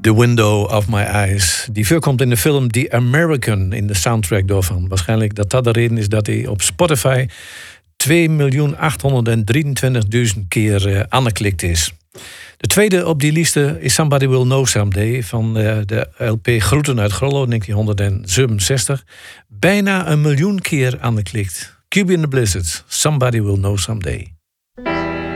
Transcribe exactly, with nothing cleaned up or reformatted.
The Window of My Eyes. Die voorkomt in de film The American, in de soundtrack daarvan. Waarschijnlijk dat dat de reden is dat hij op Spotify twee miljoen achthonderddrieëntwintigduizend keer uh, aangeklikt is. De tweede op die lijst is Somebody Will Know Someday van uh, de L P Groeten uit Grollo, negentienhonderdzevenenzestig. Bijna een miljoen keer aangeklikt. Cubie and the Blizzards, Somebody Will Know Someday.